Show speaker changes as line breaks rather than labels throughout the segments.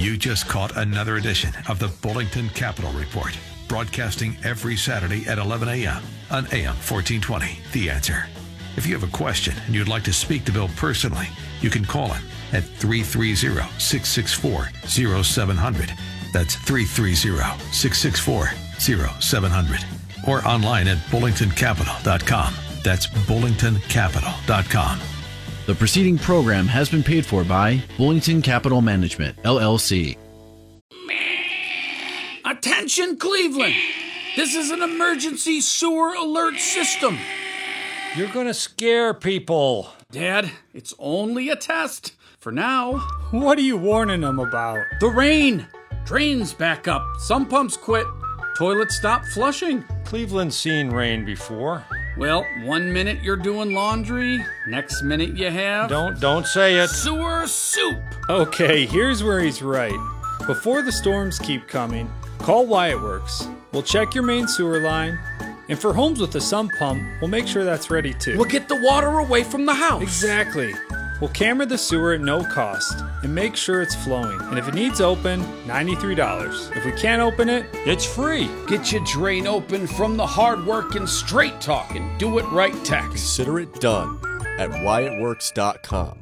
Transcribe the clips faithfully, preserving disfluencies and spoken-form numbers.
You just caught another edition of the Bullington Capital Report, broadcasting every Saturday at eleven a.m. on A M fourteen twenty, The Answer. If you have a question and you'd like to speak to Bill personally, you can call him at three three zero, six six four, zero seven zero zero. That's three three zero, six six four, zero seven zero zero. Or online at bullington capital dot com. That's bullington capital dot com.
The preceding program has been paid for by Bullington Capital Management, L L C.
Attention, Cleveland! This is an emergency sewer alert system.
You're gonna scare people.
Dad, it's only a test. For now.
What are you warning them about?
The rain. Drains back up. Some pumps quit. Toilets stop flushing.
Cleveland's seen rain before.
Well, one minute you're doing laundry, next minute you have...
Don't, don't say it.
Sewer soup.
Okay, here's where he's right. Before the storms keep coming, call Wyatt Works. We'll check your main sewer line. And for homes with a sump pump, we'll make sure that's ready too.
We'll get the water away from the house.
Exactly. We'll camera the sewer at no cost and make sure it's flowing. And if it needs open, ninety-three dollars. If we can't open it,
it's free.
Get your drain open from the hard work and straight talk and do it right tax.
Consider it done at wyatt works dot com.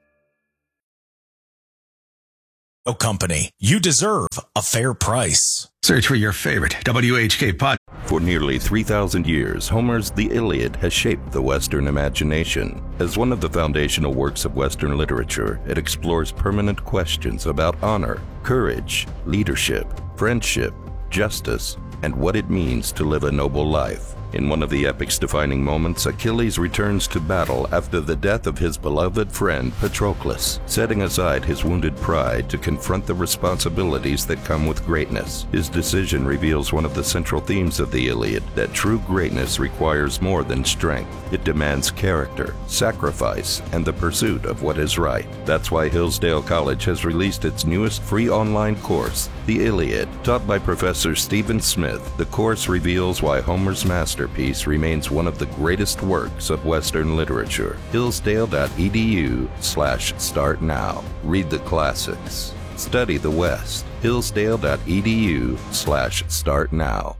Oh, company, you deserve a fair price.
Search for your favorite W H K podcast.
For nearly three thousand years, Homer's The Iliad has shaped the Western imagination. As one of the foundational works of Western literature, it explores permanent questions about honor, courage, leadership, friendship, justice, and what it means to live a noble life. In one of the epic's defining moments, Achilles returns to battle after the death of his beloved friend Patroclus, setting aside his wounded pride to confront the responsibilities that come with greatness. His decision reveals one of the central themes of the Iliad, that true greatness requires more than strength. It demands character, sacrifice, and the pursuit of what is right. That's why Hillsdale College has released its newest free online course, The Iliad. Taught by Professor Stephen Smith, the course reveals why Homer's master Masterpiece remains one of the greatest works of Western literature. Hillsdale.edu slash start now. Read the classics. Study the West. Hillsdale.edu slash start now.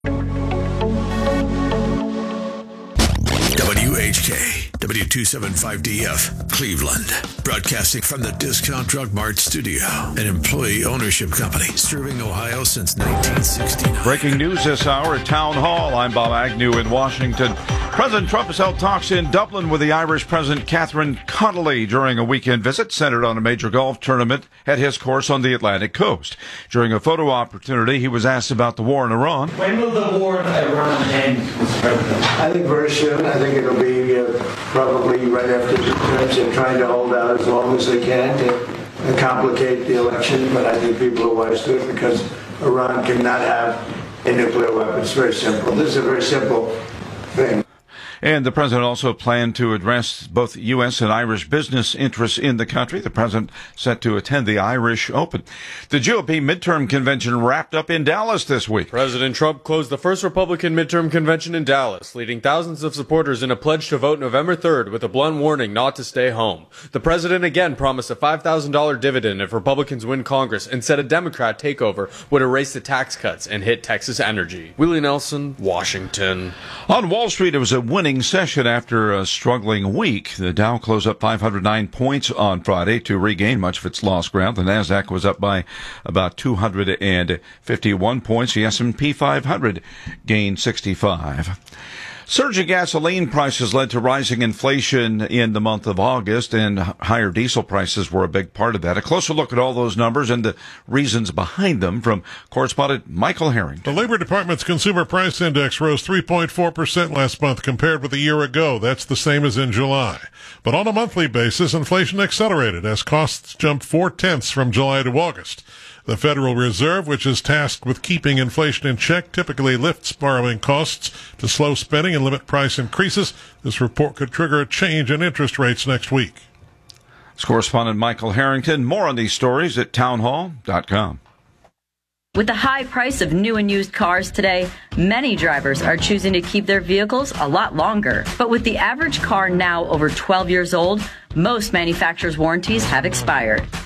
W H K, W two seventy-five D F, Cleveland. Broadcasting from the Discount Drug Mart studio, an employee ownership company serving Ohio since nineteen sixty-nine.
Breaking news this hour at Town Hall. I'm Bob Agnew in Washington. President Trump has held talks in Dublin with the Irish President Catherine Connolly during a weekend visit centered on a major golf tournament at his course on the Atlantic coast. During a photo opportunity, he was asked about the war in Iran.
When will the war in Iran end, Mister President? I think very soon. I think it'll be uh, probably right after the terms. They're trying to hold out as long as they can to uh, complicate the election, but I think people are wise to it because Iran cannot have a nuclear weapon. It's very simple. This is a very simple thing.
And the president also planned to address both U S and Irish business interests in the country. The president set to attend the Irish Open. The G O P midterm convention wrapped up in Dallas this week.
President Trump closed the first Republican midterm convention in Dallas, leading thousands of supporters in a pledge to vote November third with a blunt warning not to stay home. The president again promised a five thousand dollars dividend if Republicans win Congress and said a Democrat takeover would erase the tax cuts and hit Texas energy. Willie Nelson, Washington.
On Wall Street, it was a winning session after a struggling week. The Dow closed up five hundred nine points on Friday to regain much of its lost ground. The Nasdaq was up by about two hundred fifty-one points. The S and P five hundred gained sixty-five. Surging gasoline prices led to rising inflation in the month of August, and higher diesel prices were a big part of that. A closer look at all those numbers and the reasons behind them from correspondent Michael Harrington.
The Labor Department's Consumer Price Index rose three point four percent last month compared with a year ago. That's the same as in July. But on a monthly basis, inflation accelerated as costs jumped four-tenths from July to August. The Federal Reserve, which is tasked with keeping inflation in check, typically lifts borrowing costs to slow spending and limit price increases. This report could trigger a change in interest rates next week.
It's correspondent Michael Harrington. More on these stories at townhall dot com.
With the high price of new and used cars today, many drivers are choosing to keep their vehicles a lot longer. But with the average car now over twelve years old, most manufacturers' warranties have expired.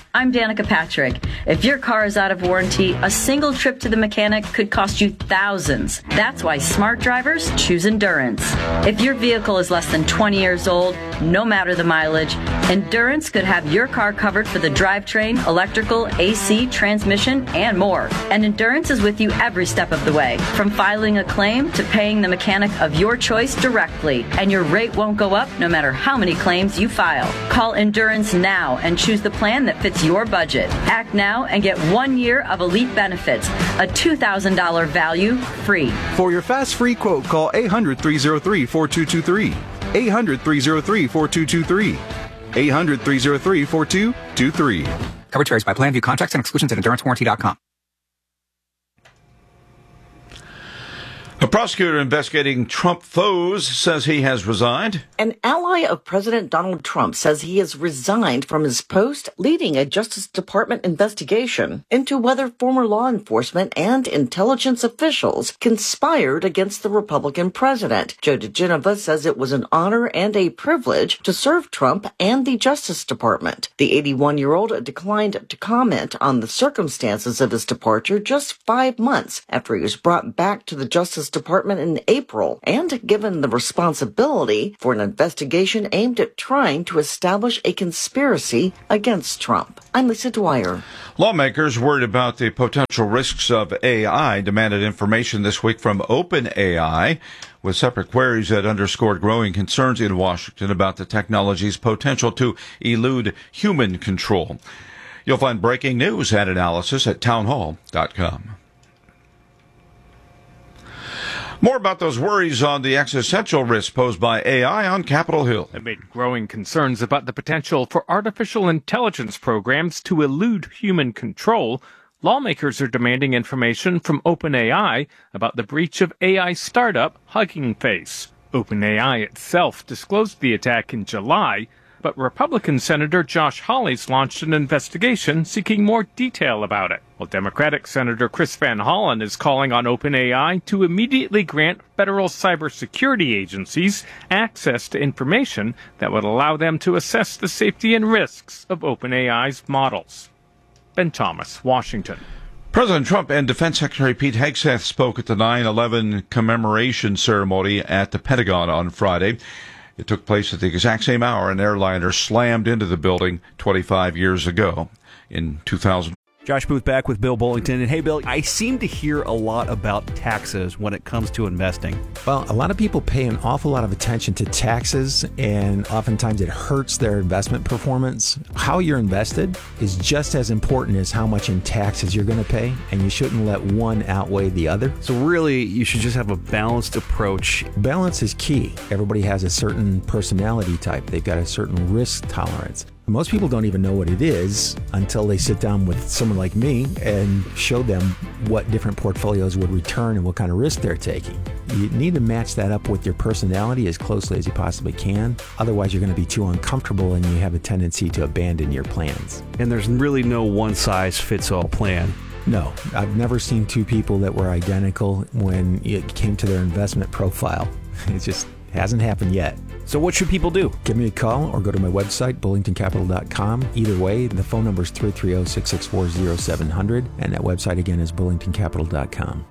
I'm Danica Patrick. If your car is out of warranty, a single trip to the mechanic could cost you thousands. That's why smart drivers choose Endurance. If your vehicle is less than twenty years old, no matter the mileage, Endurance could have your car covered for the drivetrain, electrical, A C, transmission, and more. And Endurance is with you every step of the way, from filing a claim to paying the mechanic of your choice directly. And your rate won't go up no matter how many claims you file. Call Endurance now and choose the plan that fits your budget. Act now and get one year of elite benefits, a two thousand dollars value free.
For your fast free quote, call eight hundred, three oh three, four two two three. eight hundred, three oh three, four two two three. eight hundred, three oh three, four two two three.
Coverage varies by plan. View contracts and exclusions at endurance warranty dot com.
A prosecutor investigating Trump foes says he has resigned.
An ally of President Donald Trump says he has resigned from his post leading a Justice Department investigation into whether former law enforcement and intelligence officials conspired against the Republican president. Joe DeGenova says it was an honor and a privilege to serve Trump and the Justice Department. The eighty-one-year-old declined to comment on the circumstances of his departure just five months after he was brought back to the Justice Department in April and given the responsibility for an investigation aimed at trying to establish a conspiracy against Trump. I'm Lisa Dwyer.
Lawmakers worried about the potential risks of A I demanded information this week from OpenAI, with separate queries that underscored growing concerns in Washington about the technology's potential to elude human control. You'll find breaking news and analysis at townhall dot com. More about those worries on the existential risk posed by A I on Capitol Hill.
Amid growing concerns about the potential for artificial intelligence programs to elude human control, lawmakers are demanding information from OpenAI about the breach of A I startup Hugging Face. OpenAI itself disclosed the attack in July, but Republican Senator Josh Hawley's launched an investigation seeking more detail about it, while Democratic Senator Chris Van Hollen is calling on OpenAI to immediately grant federal cybersecurity agencies access to information that would allow them to assess the safety and risks of OpenAI's models. Ben Thomas, Washington.
President Trump and Defense Secretary Pete Hegseth spoke at the nine eleven commemoration ceremony at the Pentagon on Friday. It took place at the exact same hour an airliner slammed into the building twenty-five years ago in two thousand.
Josh Booth back with Bill Bullington. And hey, Bill, I seem to hear a lot about taxes when it comes to investing.
Well, a lot of people pay an awful lot of attention to taxes, and oftentimes it hurts their investment performance. How you're invested is just as important as how much in taxes you're going to pay, and you shouldn't let one outweigh the other.
So really, you should just have a balanced approach.
Balance is key. Everybody has a certain personality type. They've got a certain risk tolerance. Most people don't even know what it is until they sit down with someone like me and show them what different portfolios would return and what kind of risk they're taking. You need to match that up with your personality as closely as you possibly can. Otherwise, you're going to be too uncomfortable and you have a tendency to abandon your plans.
And there's really no one-size-fits-all plan.
No, I've never seen two people that were identical when it came to their investment profile. It just hasn't happened yet.
So what should people do?
Give me a call or go to my website, bullington capital dot com. Either way, the phone number is three three zero, six six four, zero seven zero zero, and that website again is bullington capital dot com.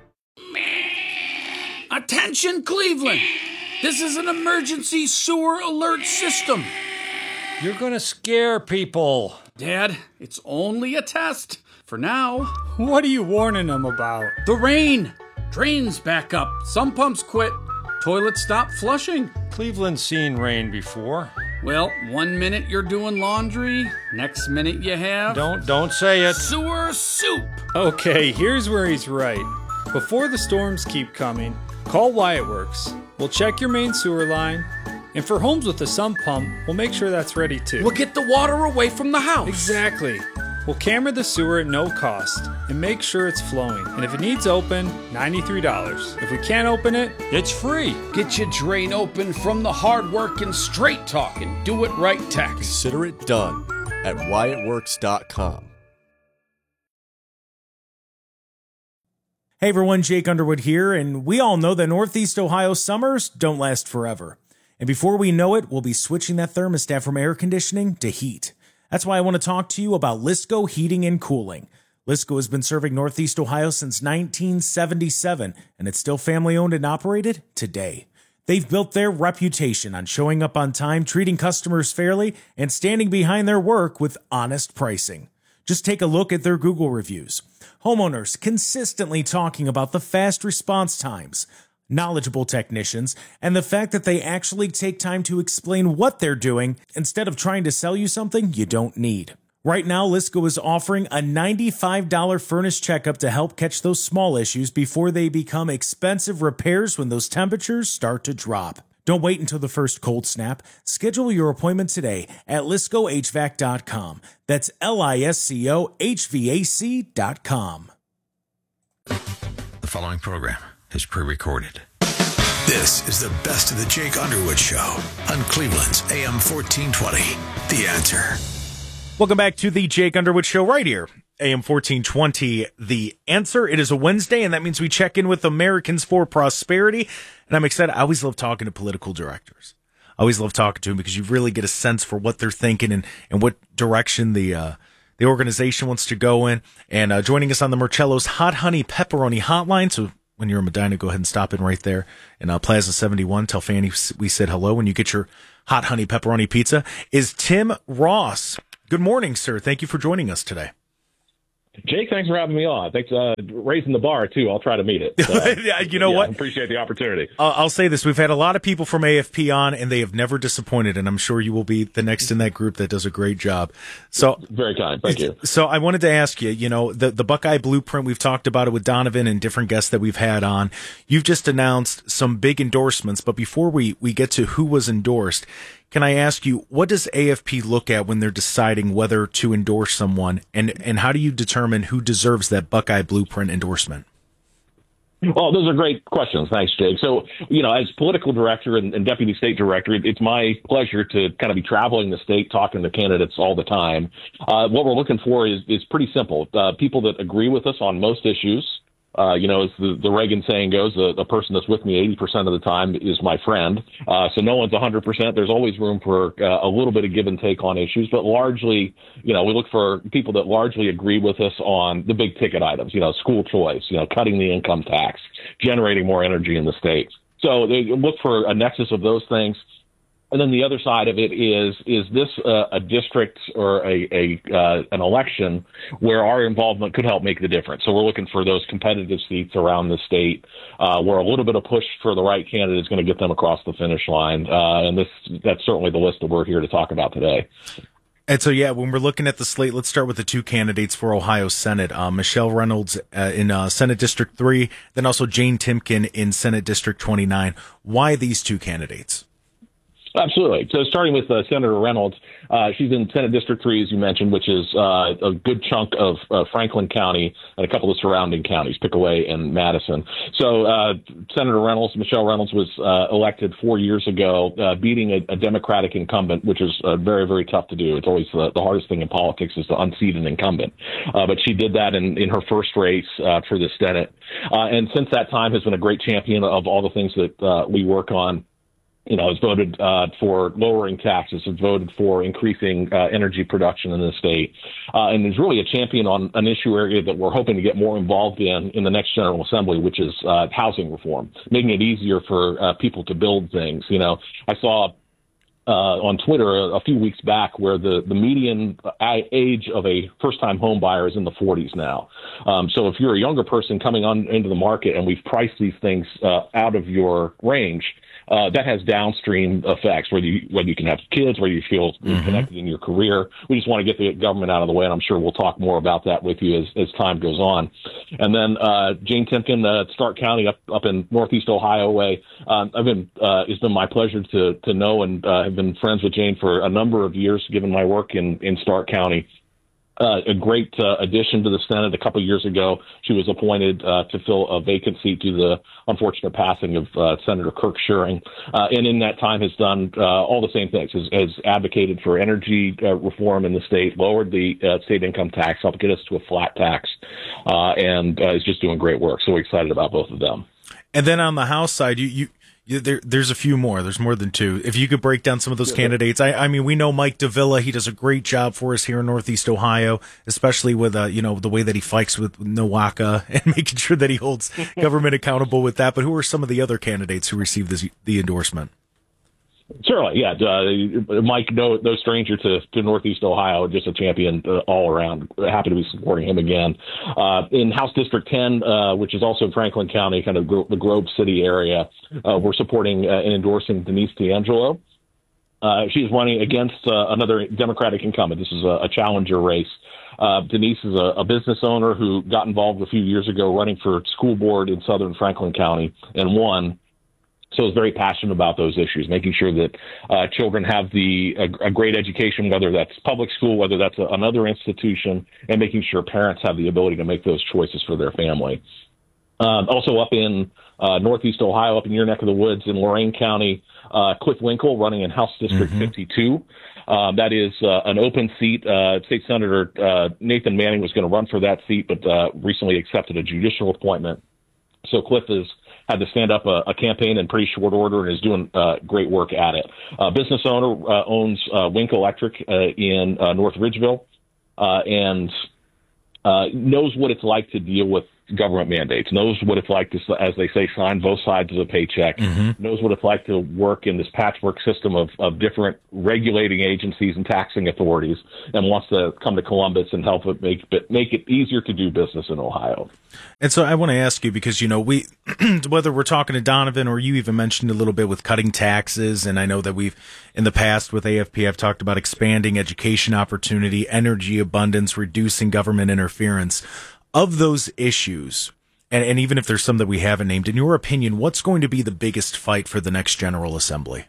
Attention, Cleveland! This is an emergency sewer alert system.
You're going to scare people.
Dad, it's only a test. For now.
What are you warning them about?
The rain. Drains back up. Some pumps quit. Toilets stop flushing.
Cleveland's seen rain before.
Well, one minute you're doing laundry, next minute you have...
Don't, don't say it.
Sewer soup.
Okay, here's where he's right. Before the storms keep coming, call Wyatt Works. We'll check your main sewer line. And for homes with a sump pump, we'll make sure that's ready too.
We'll get the water away from the house.
Exactly. We'll camera the sewer at no cost and make sure it's flowing. And if it needs open, ninety-three dollars. If we can't open it,
it's free.
Get your drain open from the hard work and straight talk and do it right tax.
Consider it done at wyatt works dot com.
Hey everyone, Jake Underwood here, and we all know that Northeast Ohio summers don't last forever. And before we know it, we'll be switching that thermostat from air conditioning to heat. That's why I want to talk to you about Lisco Heating and Cooling. Lisco has been serving Northeast Ohio since nineteen seventy-seven, and it's still family-owned and operated today. They've built their reputation on showing up on time, treating customers fairly, and standing behind their work with honest pricing. Just take a look at their Google reviews. Homeowners consistently talking about the fast response times, knowledgeable technicians, and the fact that they actually take time to explain what they're doing instead of trying to sell you something you don't need. Right now, Lisco is offering a ninety-five dollars furnace checkup to help catch those small issues before they become expensive repairs when those temperatures start to drop. Don't wait until the first cold snap. Schedule your appointment today at lisco h v a c dot com. That's L I S C O H V A C dot com.
The following program is pre-recorded.
This is the best of the Jake Underwood Show on Cleveland's A M fourteen twenty. The Answer.
Welcome back to the Jake Underwood Show right here, A M fourteen twenty, The Answer. It is a Wednesday, and that means we check in with Americans for Prosperity. And I'm excited. I always love talking to political directors. I always love talking to them because you really get a sense for what they're thinking and, and what direction the uh, the organization wants to go in. And uh, joining us on the Marcello's Hot Honey Pepperoni Hotline. So when you're in Medina, go ahead and stop in right there in uh, Plaza seventy-one. Tell Fanny we said hello when you get your Hot Honey Pepperoni Pizza. Is Tim Ross. Good morning, sir. Thank you for joining us today.
Jake, thanks for having me on. Thanks for uh, raising the bar, too. I'll try to meet it. So,
you know
yeah,
what?
I appreciate the opportunity.
Uh, I'll say this. We've had a lot of people from A F P on, and they have never disappointed, and I'm sure you will be the next in that group that does a great job. So
Very kind. Thank you.
So I wanted to ask you, you know, the, the Buckeye Blueprint, we've talked about it with Donovan and different guests that we've had on. You've just announced some big endorsements, but before we, we get to who was endorsed, can I ask you, what does A F P look at when they're deciding whether to endorse someone, and, and how do you determine who deserves that Buckeye Blueprint endorsement?
Well, those are great questions. Thanks, Jake. So, you know, as political director and, and deputy state director, it, it's my pleasure to kind of be traveling the state, talking to candidates all the time. Uh, what we're looking for is, is pretty simple. Uh, people that agree with us on most issues. Uh, you know, as the, the Reagan saying goes, the, the person that's with me eighty percent of the time is my friend. Uh, so no one's one hundred percent. There's always room for uh, a little bit of give and take on issues. But largely, you know, we look for people that largely agree with us on the big ticket items, you know, school choice, you know, cutting the income tax, generating more energy in the state. So they look for a nexus of those things. And then the other side of it is, is this uh, a district or a, a uh, an election where our involvement could help make the difference? So we're looking for those competitive seats around the state uh, where a little bit of push for the right candidate is going to get them across the finish line. Uh, and this that's certainly the list that we're here to talk about today.
And so, yeah, when we're looking at the slate, let's start with the two candidates for Ohio Senate, uh, Michelle Reynolds uh, in uh, Senate District three, then also Jane Timken in Senate District twenty-nine. Why these two candidates?
Absolutely. So starting with uh, Senator Reynolds, uh, she's in Senate District three, as you mentioned, which is uh, a good chunk of uh, Franklin County and a couple of surrounding counties, Pickaway and Madison. So uh, Senator Reynolds, Michelle Reynolds, was uh, elected four years ago, uh, beating a, a Democratic incumbent, which is uh, very, very tough to do. It's always the, the hardest thing in politics is to unseat an incumbent. Uh, but she did that in, in her first race uh, for the Senate. Uh, and since that time has been a great champion of all the things that uh, we work on. You know, has voted uh, for lowering taxes, has voted for increasing uh, energy production in the state, uh, and is really a champion on an issue area that we're hoping to get more involved in in the next General Assembly, which is uh, housing reform, making it easier for uh, people to build things. You know, I saw uh, on Twitter a, a few weeks back where the, the median age of a first-time home buyer is in the forties now. Um, so if you're a younger person coming on into the market and we've priced these things uh, out of your range, Uh, that has downstream effects, whether you, whether you can have kids, whether you feel mm-hmm. connected in your career. We just want to get the government out of the way, and I'm sure we'll talk more about that with you as, as time goes on. And then uh, Jane Timken, uh, Stark County up up in Northeast Ohio way. Um, I've been uh, it's been my pleasure to to know and uh, have been friends with Jane for a number of years, given my work in in Stark County. Uh, a great uh, addition to the Senate. A couple of years ago, she was appointed uh, to fill a vacant seat due to the unfortunate passing of uh, Senator Kirk Schuring, uh, and in that time has done uh, all the same things, has, has advocated for energy uh, reform in the state, lowered the uh, state income tax, helped get us to a flat tax, uh, and uh, is just doing great work. So we're excited about both of them.
And then on the House side, you, you
Yeah, there, there's a few more. There's more than two. If you could break down some of those yeah. candidates, I, I mean, we know Mike Davila. He does a great job for us here in Northeast Ohio, especially with uh, you know, the way that he fights with NOACA and making sure that he holds government accountable with that. But who are some of the other candidates who received this, the endorsement?
Certainly, yeah. Uh, Mike, no, no stranger to, to Northeast Ohio, just a champion uh, all around. Happy to be supporting him again. Uh, in House District ten, uh, which is also in Franklin County, kind of gro- the Grove City area, uh, we're supporting uh, and endorsing Denise D'Angelo. Uh, she's running against uh, another Democratic incumbent. This is a, a challenger race. Uh, Denise is a, a business owner who got involved a few years ago running for school board in southern Franklin County and won. So is very passionate about those issues, making sure that uh, children have the a, a great education, whether that's public school, whether that's a, another institution, and making sure parents have the ability to make those choices for their family. Um, also up in uh, Northeast Ohio, up in your neck of the woods in Lorain County, uh, Cliff Winkle running in House District mm-hmm. fifty-two. Um, that is uh, an open seat. Uh, State Senator uh, Nathan Manning was going to run for that seat, but uh, recently accepted a judicial appointment. So Cliff is had to stand up a, a campaign in pretty short order and is doing uh, great work at it. Uh, business owner uh, owns uh, Wink Electric uh, in uh, North Ridgeville uh, and uh, knows what it's like to deal with government mandates, knows what it's like to, as they say, sign both sides of the paycheck, mm-hmm. knows what it's like to work in this patchwork system of, of different regulating agencies and taxing authorities, and wants to come to Columbus and help it make, make it easier to do business in Ohio.
And so I want to ask you, because, you know, we, whether we're talking to Donovan or you even mentioned a little bit with cutting taxes, and I know that we've, in the past with A F P, I've talked about expanding education opportunity, energy abundance, reducing government interference. Of those issues, and, and even if there's some that we haven't named, in your opinion, what's going to be the biggest fight for the next General Assembly?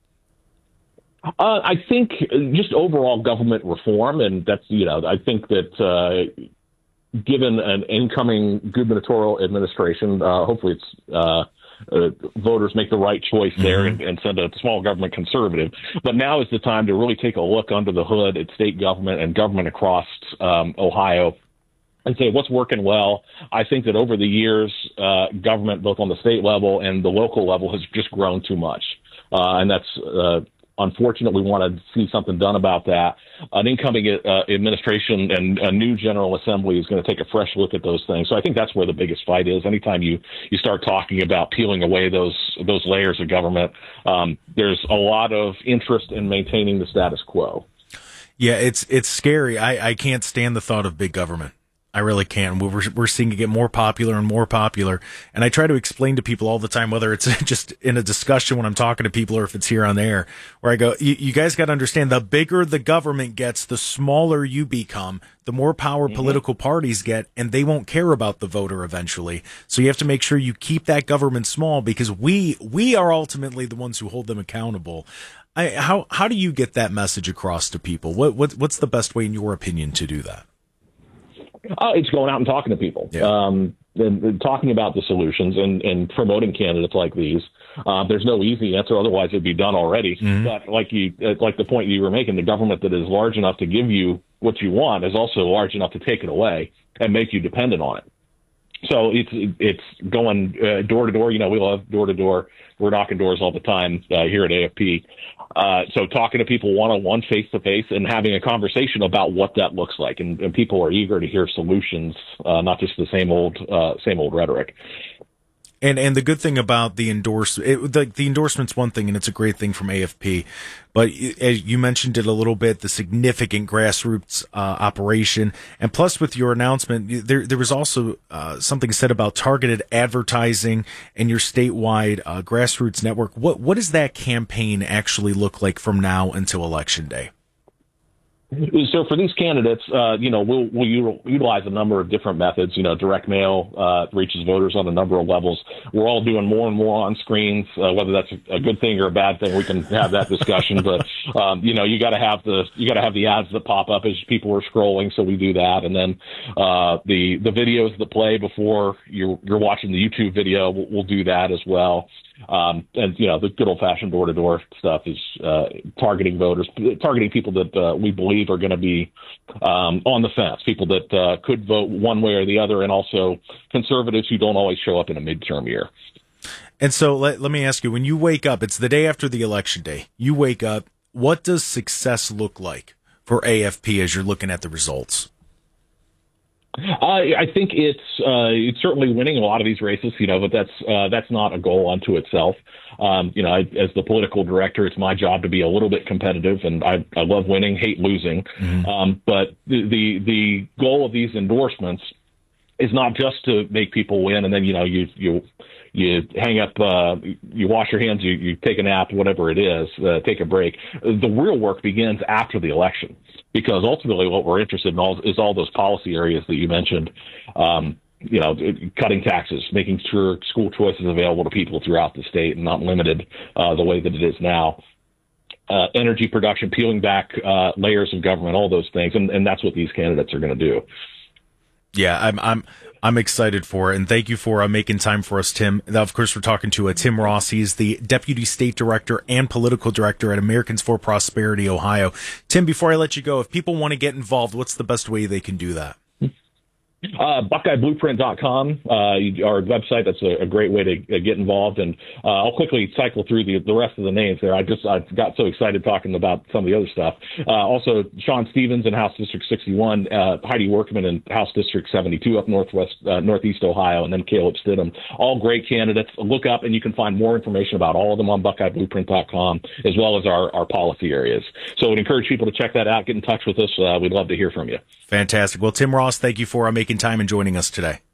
Uh, I think just overall government reform, and that's, you know, I think that uh, given an incoming gubernatorial administration, uh, hopefully it's uh, uh, voters make the right choice there mm-hmm. and, and send a small government conservative. But now is the time to really take a look under the hood at state government and government across um, Ohio and say what's working well. I think that over the years, uh, government, both on the state level and the local level, has just grown too much. Uh, and that's uh, unfortunate. We want to see something done about that. An incoming uh, administration and a new General Assembly is going to take a fresh look at those things. So I think that's where the biggest fight is. Anytime you, you start talking about peeling away those those layers of government, um, there's a lot of interest in maintaining the status quo.
Yeah, it's it's scary. I, I can't stand the thought of big government. I really can. We're, we're seeing it get more popular and more popular. And I try to explain to people all the time, whether it's just in a discussion when I'm talking to people or if it's here on the air, where I go, you guys got to understand, the bigger the government gets, the smaller you become, the more power mm-hmm. political parties get, and they won't care about the voter eventually. So you have to make sure you keep that government small, because we we are ultimately the ones who hold them accountable. I, how how do you get that message across to people? What, what What's the best way, in your opinion, to do that?
Uh, it's going out and talking to people, yeah. um, and, and talking about the solutions and, and promoting candidates like these. Uh, there's no easy answer, otherwise it'd be done already. Mm-hmm. But like you, like the point you were making, the government that is large enough to give you what you want is also large enough to take it away and make you dependent on it. So it's it's going uh, door to door. You know, we love door to door. We're knocking doors all the time uh, here at A F P. Uh, so talking to people one-on-one, face-to-face, and having a conversation about what that looks like. And, and people are eager to hear solutions, uh, not just the same old uh, same old rhetoric.
And and the good thing about the endorse, it, the, the endorsement's one thing, and it's a great thing from A F P. But as you mentioned it a little bit, the significant grassroots uh, operation, and plus with your announcement, there there was also uh, something said about targeted advertising and your statewide uh, grassroots network. What what does that campaign actually look like from now until Election Day?
So for these candidates, uh, you know, we'll, we'll utilize a number of different methods. You know, direct mail uh, reaches voters on a number of levels. We're all doing more and more on screens, uh, whether that's a good thing or a bad thing. We can have that discussion. But um, you know, you got to have the you got to have the ads that pop up as people are scrolling. So we do that, and then uh, the the videos that play before you're you're watching the YouTube video, we'll, we'll do that as well. Um, and, you know, the good old-fashioned door-to-door stuff is uh, targeting voters, targeting people that uh, we believe are going to be um, on the fence, people that uh, could vote one way or the other, and also conservatives who don't always show up in a midterm year.
And so let, let me ask you, when you wake up, it's the day after the election day, you wake up, what does success look like for A F P as you're looking at the results?
Uh, I think it's uh, it's certainly winning a lot of these races, you know, but that's uh, that's not a goal unto itself. Um, you know, I, as the political director, it's my job to be a little bit competitive, and I, I love winning, hate losing. Mm-hmm. Um, but the, the the goal of these endorsements is not just to make people win, and then you know you you you hang up, uh, you wash your hands, you, you take a nap, whatever it is, uh, take a break. The real work begins after the election, because ultimately what we're interested in all, is all those policy areas that you mentioned. Um, you know, cutting taxes, making sure school choice is available to people throughout the state and not limited uh, the way that it is now. Uh, energy production, peeling back uh, layers of government, all those things, and, and that's what these candidates are going to do.
Yeah, I'm I'm I'm excited for it, and thank you for uh, making time for us, Tim. Now, of course, we're talking to uh, Tim Ross. He's the Deputy State Director and Political Director at Americans for Prosperity, Ohio. Tim, before I let you go, if people want to get involved, what's the best way they can do that?
Uh, Buckeye Blueprint dot com, uh, our website. That's a, a great way to uh, get involved. And uh, I'll quickly cycle through the, the rest of the names there. I just I got so excited talking about some of the other stuff. Uh, also, Sean Stevens in House District sixty-one, uh, Heidi Workman in House District seventy-two up northwest, uh, northeast Ohio, and then Caleb Stidham. All great candidates. Look up, and you can find more information about all of them on Buckeye Blueprint dot com, as well as our, our policy areas. So I would encourage people to check that out. Get in touch with us. Uh, we'd love to hear from you.
Fantastic. Well, Tim Ross, thank you for uh, making time and joining us today.